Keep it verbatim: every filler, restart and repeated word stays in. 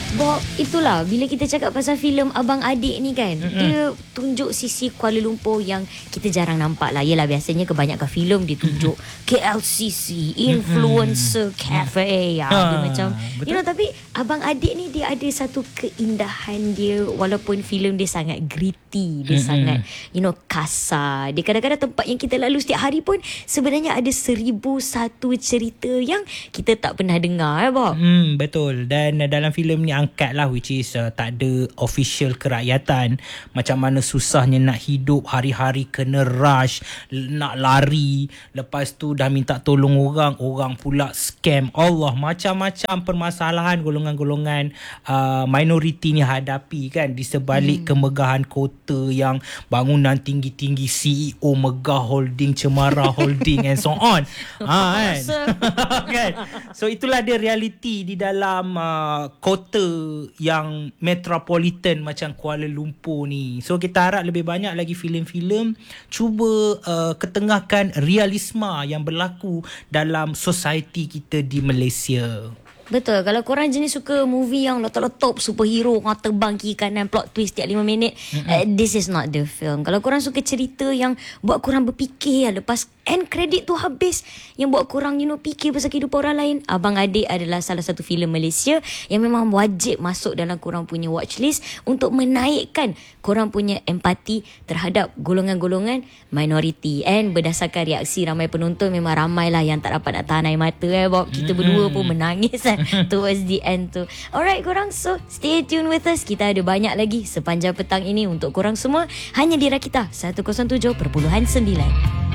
Bob, itulah bila kita cakap pasal filem Abang Adik ni kan, mm-hmm. dia tunjuk sisi Kuala Lumpur yang kita jarang nampak lah. Yelah, biasanya kebanyakan filem ditunjuk mm-hmm. K L C C, influencer mm-hmm. cafe ya, ha, dia macam betul. You know, tapi Abang Adik ni dia ada satu keindahan dia, walaupun filem dia sangat gritty, dia mm-hmm. sangat you know kasar. Dia kadang-kadang tempat yang kita lalu setiap hari pun sebenarnya ada seribu satu cerita yang kita tak pernah dengar, eh, Bob. Hmm, betul. Dan uh, dalam filem ni angkat lah, which is uh, tak ada official kerakyatan, macam mana susahnya nak hidup, hari-hari kena rush, nak lari, lepas tu dah minta tolong orang, orang pula scam. Allah, macam-macam permasalahan golongan-golongan uh, minoriti ni hadapi kan, di sebalik hmm. kemegahan kota yang bangunan tinggi-tinggi, C E O Megah Holding, Cemara Holding and so on. Ha, kan? Kan? So itulah dia realiti di dalam uh, kota yang metropolitan macam Kuala Lumpur ni. So kita harap lebih banyak lagi filem-filem cuba uh, ketengahkan realisma yang berlaku dalam society kita di Malaysia. Betul. Kalau korang jenis suka movie yang letup-letup superhero, orang terbang kiri kanan, plot twist tiap lima minit, mm-hmm. uh, this is not the film. Kalau korang suka cerita yang buat korang berfikir lepas end credit tu habis, yang buat korang you know fikir pasal kehidupan orang lain, Abang Adik adalah salah satu filem Malaysia yang memang wajib masuk dalam korang punya watchlist untuk menaikkan korang punya empati terhadap golongan-golongan minoriti. And berdasarkan reaksi ramai penonton, memang ramai lah yang tak dapat nak tahan air mata, eh Bob. Kita mm-hmm. berdua pun menangis kan towards the end tu. Alright korang, so stay tune with us. Kita ada banyak lagi sepanjang petang ini untuk korang semua, hanya di Rakita seratus tujuh perpuluhan sembilan.